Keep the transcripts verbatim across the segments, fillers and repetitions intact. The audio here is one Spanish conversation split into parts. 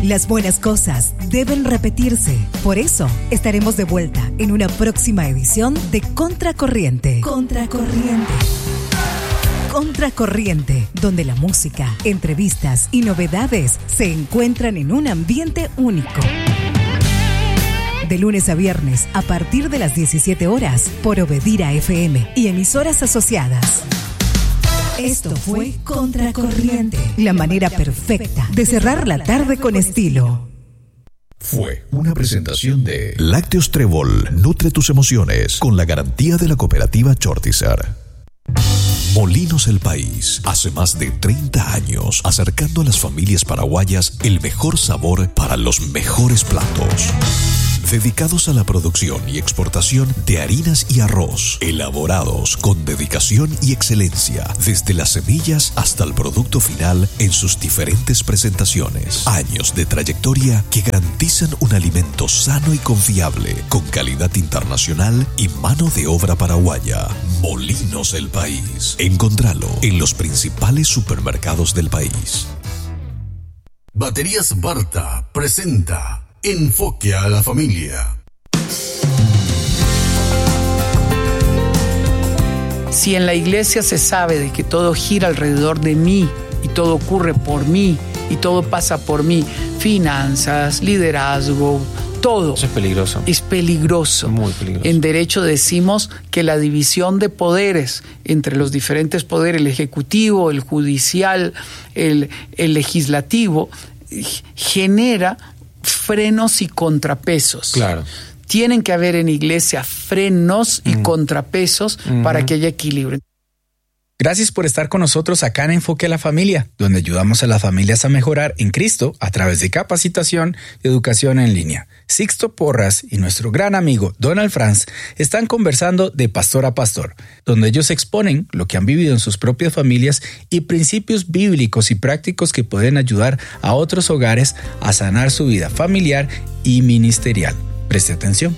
Las buenas cosas deben repetirse. Por eso, estaremos de vuelta en una próxima edición de Contracorriente. Contracorriente. Contracorriente, donde la música, entrevistas y novedades se encuentran en un ambiente único. De lunes a viernes, a partir de las diecisiete horas, por Obedira F M y emisoras asociadas. Esto fue Contracorriente, la manera perfecta de cerrar la tarde con estilo. Fue una presentación de Lácteos Trébol, nutre tus emociones con la garantía de la cooperativa Chortizar. Molinos El País, hace más de treinta años, acercando a las familias paraguayas el mejor sabor para los mejores platos. Dedicados a la producción y exportación de harinas y arroz, elaborados con dedicación y excelencia, desde las semillas hasta el producto final en sus diferentes presentaciones. Años de trayectoria que garantizan un alimento sano y confiable, con calidad internacional y mano de obra paraguaya. Molinos El País. Encontralo en los principales supermercados del país. Baterías Barta presenta Enfoque a la Familia. Si en la iglesia se sabe de que todo gira alrededor de mí y todo ocurre por mí y todo pasa por mí, finanzas, liderazgo, todo. Eso es peligroso. Es peligroso. Muy peligroso. En derecho decimos que la división de poderes entre los diferentes poderes, el ejecutivo, el judicial, el, el legislativo, genera frenos y contrapesos. Claro. Tienen que haber en iglesia frenos y mm. contrapesos mm-hmm. para que haya equilibrio. Gracias por estar con nosotros acá en Enfoque a la Familia, donde ayudamos a las familias a mejorar en Cristo a través de capacitación y educación en línea. Sixto Porras y nuestro gran amigo Donald Franz están conversando de pastor a pastor, donde ellos exponen lo que han vivido en sus propias familias y principios bíblicos y prácticos que pueden ayudar a otros hogares a sanar su vida familiar y ministerial. Preste atención.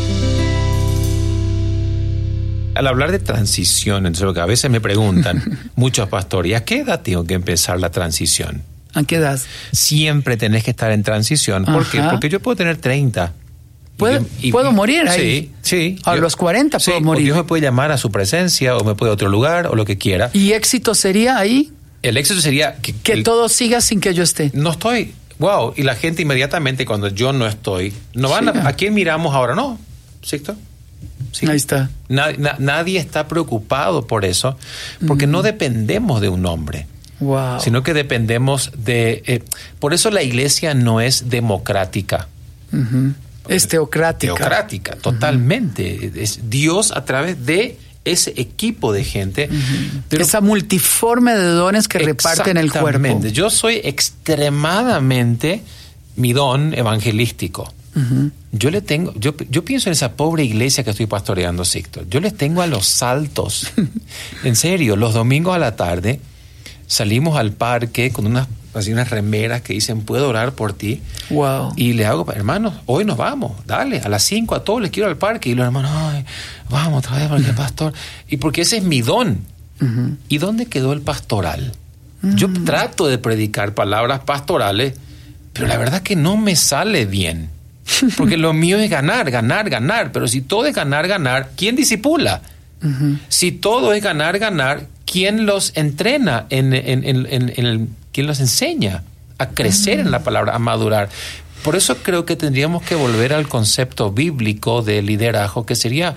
Al hablar de transición, entonces lo que a veces me preguntan muchos pastores, ¿a qué edad tengo que empezar la transición? ¿A qué edad? Siempre tenés que estar en transición. ¿Por qué? Porque yo puedo tener treinta. ¿Puedo, y, y, ¿puedo y, morir ahí? Sí, sí. A yo, los cuarenta puedo sí, morir. Dios me puede llamar a su presencia o me puede a otro lugar o lo que quiera. ¿Y éxito sería ahí? El éxito sería que, que el, todo siga sin que yo esté. No estoy. Wow. Y la gente inmediatamente cuando yo no estoy, no van sí. a, ¿a quién miramos ahora? No. ¿Cierto? Sí. Ahí está. Nad, na, nadie está preocupado por eso, porque mm. no dependemos de un hombre, wow. sino que dependemos de... Eh, por eso la iglesia no es democrática. Uh-huh. Es teocrática. Teocrática, totalmente. Uh-huh. Es Dios a través de ese equipo de gente. Uh-huh. Pero, esa multiforme de dones que reparten el cuerpo. Yo soy extremadamente mi don evangelístico. Uh-huh. Yo le tengo, yo, yo pienso en esa pobre iglesia que estoy pastoreando, Sixto. Yo les tengo a los saltos. En serio, los domingos a la tarde salimos al parque con unas, así unas remeras que dicen, ¿puedo orar por ti? Wow. Y les hago, hermanos, hoy nos vamos, dale, a las cinco a todos les quiero al parque. Y los hermanos, ay, vamos otra vez porque el pastor. Y porque ese es mi don. Uh-huh. ¿Y dónde quedó el pastoral? Uh-huh. Yo trato de predicar palabras pastorales, pero la verdad que no me sale bien. Porque lo mío es ganar, ganar, ganar. Pero si todo es ganar, ganar, ¿quién discipula? Uh-huh. Si todo es ganar, ganar, ¿quién los entrena? En, en, en, en, en el, ¿quién los enseña a crecer uh-huh. en la palabra, a madurar? Por eso creo que tendríamos que volver al concepto bíblico de liderazgo, que sería,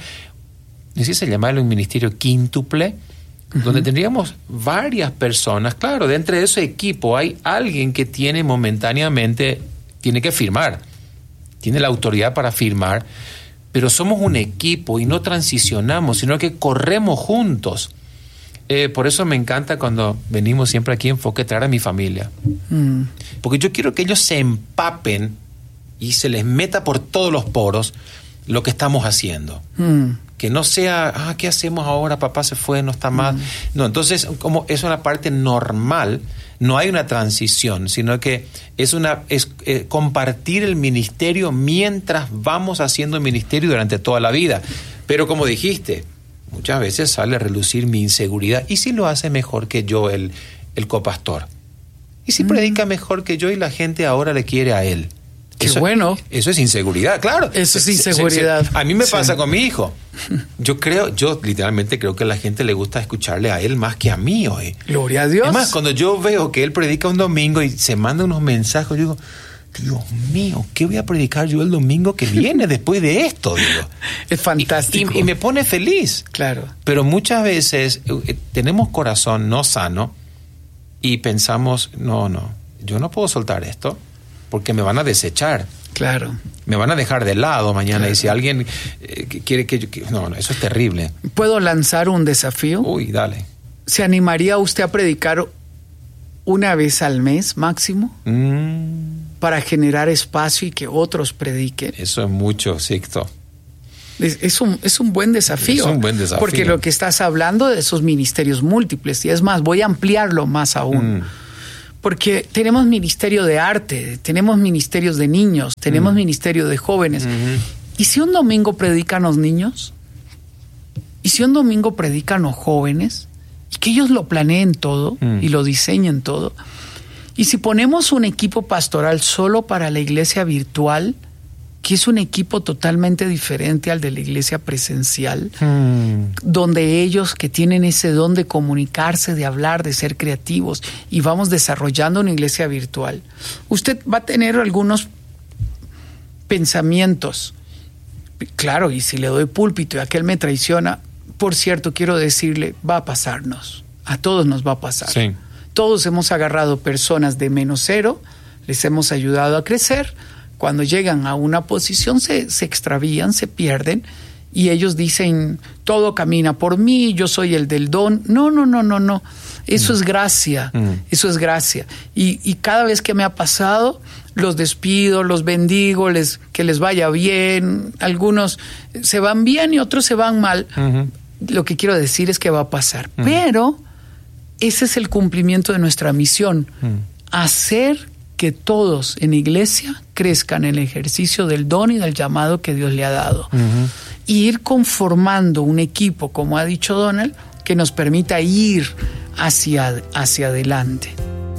no sé si se llama un ministerio quíntuple, uh-huh. donde tendríamos varias personas. Claro, dentro de ese equipo hay alguien que tiene momentáneamente, tiene que firmar. Tiene la autoridad para firmar, pero somos un equipo y no transicionamos, sino que corremos juntos. Eh, por eso me encanta cuando venimos siempre aquí a Enfoque traer a mi familia. Mm. Porque yo quiero que ellos se empapen y se les meta por todos los poros lo que estamos haciendo. Mm. Que no sea, ah, ¿qué hacemos ahora? Papá se fue, no está más. Mm. No, entonces, como es una parte normal, no hay una transición, sino que es una es eh, compartir el ministerio mientras vamos haciendo el ministerio durante toda la vida. Pero como dijiste, muchas veces sale a relucir mi inseguridad. ¿Y si lo hace mejor que yo el, el copastor? ¿Y si mm. predica mejor que yo y la gente ahora le quiere a él? Qué eso, bueno. Eso es inseguridad, claro. Eso es inseguridad. Se, se, se, a mí me sí. pasa con mi hijo. Yo creo, yo literalmente creo que a la gente le gusta escucharle a él más que a mí hoy. Gloria a Dios. Es más, cuando yo veo que él predica un domingo y se manda unos mensajes, yo digo, Dios mío, ¿qué voy a predicar yo el domingo que viene después de esto? Digo. Es fantástico. Y, y, y me pone feliz. Claro. Pero muchas veces eh, tenemos corazón no sano y pensamos, no, no, yo no puedo soltar esto porque me van a desechar. Claro. Me van a dejar de lado mañana. Claro. Y si alguien eh, quiere que yo... Que, no, no, eso es terrible. ¿Puedo lanzar un desafío? Uy, dale. ¿Se animaría usted a predicar una vez al mes máximo? Mm. Para generar espacio y que otros prediquen. Eso es mucho, Sixto. Es, es, un, es un buen desafío. Es un buen desafío. Porque lo que estás hablando de esos ministerios múltiples, y es más, voy a ampliarlo más aún. Mm. Porque tenemos ministerio de arte, tenemos ministerios de niños, tenemos mm. ministerio de jóvenes. Mm-hmm. ¿Y si un domingo predican los niños? ¿Y si un domingo predican los jóvenes? Y que ellos lo planeen todo mm. y lo diseñen todo. Y si ponemos un equipo pastoral solo para la iglesia virtual, que es un equipo totalmente diferente al de la iglesia presencial, mm. donde ellos que tienen ese don de comunicarse, de hablar, de ser creativos, y vamos desarrollando una iglesia virtual, usted va a tener algunos pensamientos. Claro, y si le doy púlpito y aquel me traiciona, por cierto, quiero decirle, va a pasarnos. A todos nos va a pasar. Sí. Todos hemos agarrado personas de menos cero, les hemos ayudado a crecer. Cuando llegan a una posición se, se extravían, se pierden y ellos dicen, todo camina por mí, yo soy el del don. No, no, no, no, no. Eso mm. es gracia, mm. eso es gracia. Y, y cada vez que me ha pasado, los despido, los bendigo, les, que les vaya bien. Algunos se van bien y otros se van mal. Mm-hmm. Lo que quiero decir es que va a pasar. Mm. Pero ese es el cumplimiento de nuestra misión. Mm. Hacer que todos en iglesia crezcan en el ejercicio del don y del llamado que Dios le ha dado. Uh-huh. Y ir conformando un equipo, como ha dicho Donald, que nos permita ir hacia, hacia adelante.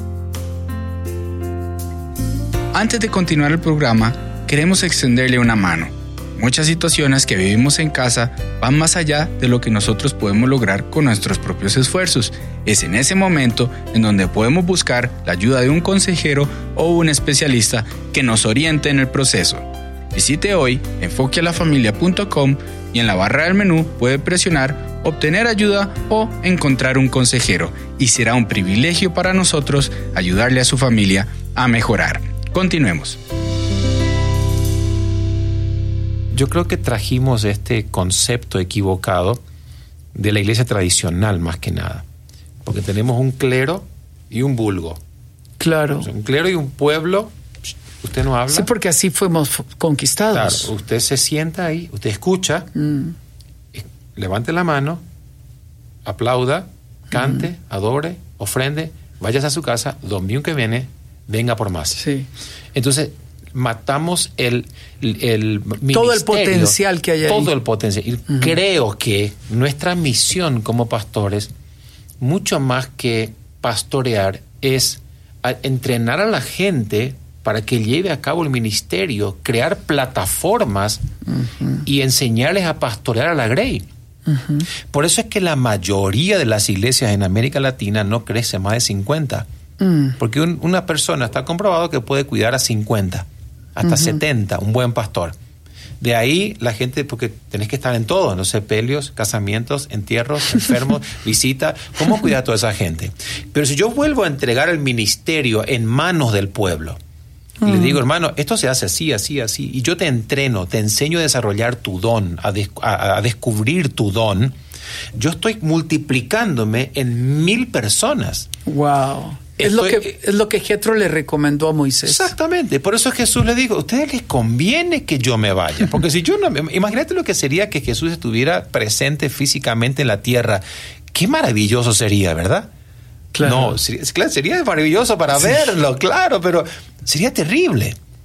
Antes de continuar el programa, queremos extenderle una mano. Muchas situaciones que vivimos en casa van más allá de lo que nosotros podemos lograr con nuestros propios esfuerzos. Es en ese momento en donde podemos buscar la ayuda de un consejero o un especialista que nos oriente en el proceso. Visite hoy enfoque a la familia punto com y en la barra del menú puede presionar obtener ayuda o encontrar un consejero y será un privilegio para nosotros ayudarle a su familia a mejorar. Continuemos. Yo creo que trajimos este concepto equivocado de la iglesia tradicional más que nada. Porque tenemos un clero y un vulgo. Claro. O sea, un clero y un pueblo, usted no habla. Sí, porque así fuimos conquistados. Claro, usted se sienta ahí, usted escucha, mm. levante la mano, aplauda, cante, mm. adore, ofrende, váyase a su casa, domingo que viene, venga por más. Sí. Entonces, matamos el, el, el todo el potencial que hay ahí. Todo el potencial. Y uh-huh. creo que nuestra misión como pastores, mucho más que pastorear, es entrenar a la gente para que lleve a cabo el ministerio, crear plataformas uh-huh. y enseñarles a pastorear a la grey. Uh-huh. Por eso es que la mayoría de las iglesias en América Latina no crece más de cincuenta. Uh-huh. Porque un, una persona está comprobado que puede cuidar a cincuenta. Hasta uh-huh. setenta, un buen pastor. De ahí la gente, porque tenés que estar en todo, no sé, sepelios, casamientos, entierros, enfermos, visita. ¿Cómo cuidar a toda esa gente? Pero si yo vuelvo a entregar el ministerio en manos del pueblo, uh-huh. y le digo, hermano, esto se hace así, así, así, y yo te entreno, te enseño a desarrollar tu don, a, des- a, a descubrir tu don, yo estoy multiplicándome en mil personas. ¡Wow! Es lo, que, es lo que Jetro le recomendó a Moisés. Exactamente. Por eso Jesús le dijo, a ustedes les conviene que yo me vaya. Porque si yo no... Imagínate lo que sería que Jesús estuviera presente físicamente en la tierra. Qué maravilloso sería, ¿verdad? Claro. No, sería, claro, sería maravilloso para sí. verlo, claro, pero sería terrible.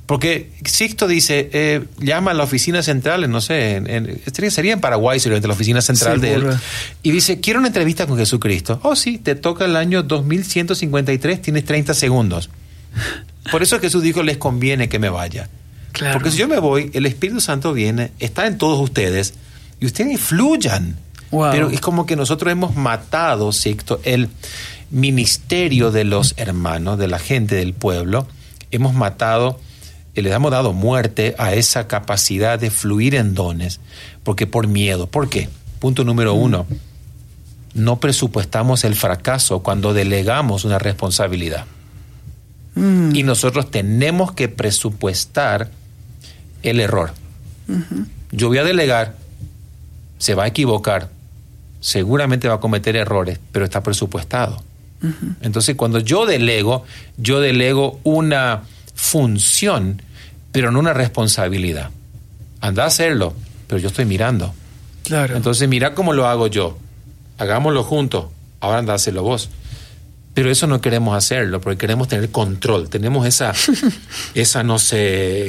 Porque Sixto dice, eh, llama a la oficina central, no sé, en, en, sería en Paraguay, sería la oficina central de él, y dice, quiero una entrevista con Jesucristo. Oh, sí, te toca el año dos mil ciento cincuenta y tres, tienes treinta segundos. Por eso Jesús dijo, les conviene que me vaya. Claro. Porque si yo me voy, el Espíritu Santo viene, está en todos ustedes, y ustedes fluyan. Wow. Pero es como que nosotros hemos matado, Sixto, el ministerio de los hermanos, de la gente del pueblo. Hemos matado, le hemos dado muerte a esa capacidad de fluir en dones, porque por miedo. ¿Por qué? Punto número mm. uno, no presupuestamos el fracaso cuando delegamos una responsabilidad. Mm. Y nosotros tenemos que presupuestar el error. Uh-huh. Yo voy a delegar, se va a equivocar, seguramente va a cometer errores, pero está presupuestado. Uh-huh. Entonces, cuando yo delego, yo delego una función, pero no una responsabilidad. Anda a hacerlo, pero yo estoy mirando. Claro. Entonces, mira cómo lo hago yo. Hagámoslo juntos. Ahora anda a hacerlo vos. Pero eso no queremos hacerlo, porque queremos tener control. Tenemos esa, esa no sé,